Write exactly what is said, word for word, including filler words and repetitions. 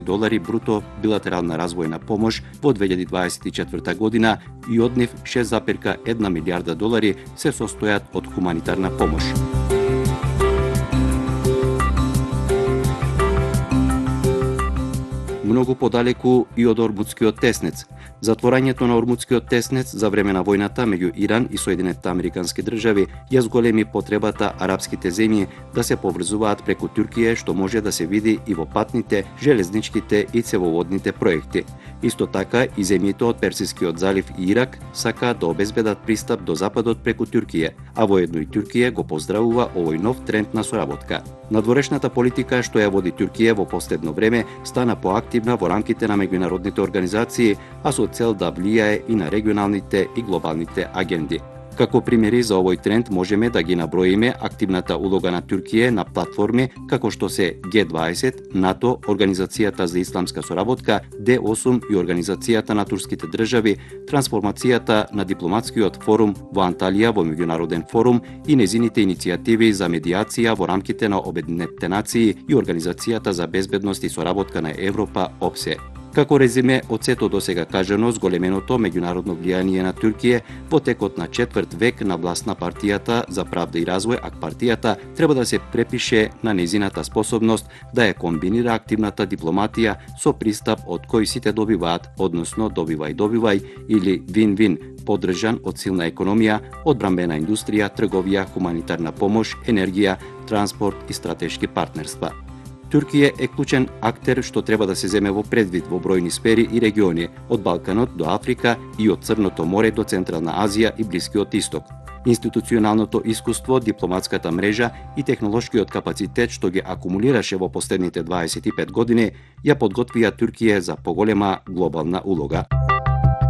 долари бруто билатерална развојна помош во две илјади дваесет и четврта година и од нив шест зарез една милијарда долари се состојат од хуманитарна помош. Многу подалеку и од Ормудскиот теснец. Затворањето на Ормудскиот теснец за време на војната меѓу Иран и Соединетите Американски држави ја зголеми потребата арапските земји да се поврзуваат преку Туркија, што може да се види и во патните, железничките и цевоводните проекти. Исто така и земјите од Персискиот залив и Ирак сакаат да обезбедат пристап до западот преку Туркија, а воедно и Туркија го поздравува овој нов тренд на соработка. Надворешната политика што ја води Туркија во последно време стана поактивна во рамките на меѓународните организации, а со цел да влијае и на регионалните и глобалните агенди. Како примери за овој тренд можеме да ги наброиме активната улога на Туркија на платформи како што се Г дваесет, НАТО, Организацијата за исламска соработка, Д осум и Организацијата на турските држави, трансформацијата на дипломатскиот форум во Анталија во меѓународен форум и незините иницијативи за медијација во рамките на Обединетите нации и Организацијата за безбедност и соработка на Европа ОБСЕ. Како резиме од сето досега кажано, зголеменото меѓународно влијание на Туркија во текот на четврт век на власт на партијата за правда и развој, ак партијата, треба да се препише на незината способност да ја комбинира активната дипломатија со пристап од кој сите добиваат, односно добивај добивај или вин-вин, поддржан од силна економија, одбранбена индустрија, трговија, хуманитарна помош, енергија, транспорт и стратешки партнерства. Туркија е клучен актер што треба да се земе во предвид во бројни сфери и региони, од Балканот до Африка и од Црното море до Централна Азија и Блискиот Исток. Институционалното искуство, дипломатската мрежа и технолошкиот капацитет што ги акумулираше во последните дваесет и пет години ја подготвија Туркија за поголема глобална улога.